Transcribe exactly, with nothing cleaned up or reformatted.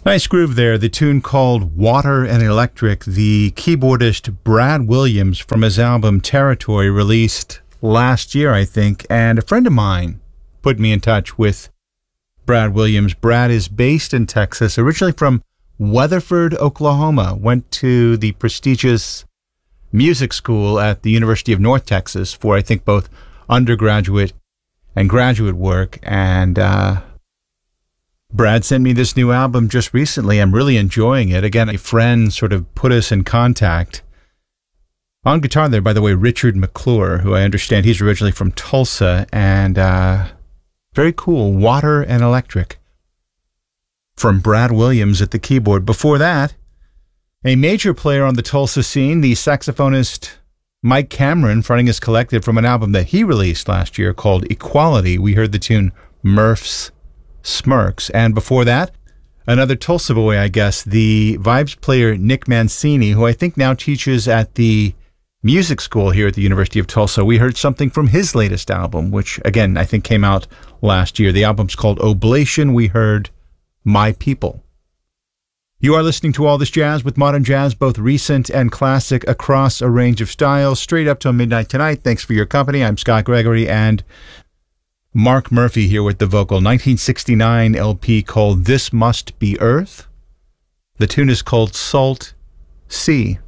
Nice groove there. The tune called Water and Electric, the keyboardist Brad Williams from his album Territory, released last year, I think. And a friend of mine put me in touch with Brad Williams. Brad is based in Texas, originally from Weatherford, Oklahoma. Went to the prestigious music school at the University of North Texas for, I think, both undergraduate and graduate work. And, uh, Brad sent me this new album just recently. I'm really enjoying it. Again, a friend sort of put us in contact. On guitar there, by the way, Richard McClure, who I understand he's originally from Tulsa, and uh, very cool, Water and Electric, from Brad Williams at the keyboard. Before that, a major player on the Tulsa scene, the saxophonist Mike Cameron, fronting his collective from an album that he released last year called Equality. We heard the tune Murph's Smirks. And before that, another Tulsa boy, I guess, the vibes player Nick Mancini, who I think now teaches at the music school here at the University of Tulsa. We heard something from his latest album, which, again, I think came out last year. The album's called Oblation. We heard My People. You are listening to All This Jazz with Modern Jazz, both recent and classic, across a range of styles, straight up till midnight tonight. Thanks for your company. I'm Scott Gregory, and Mark Murphy here with the vocal. nineteen sixty-nine L P called This Must Be Earth. The tune is called Salt Sea.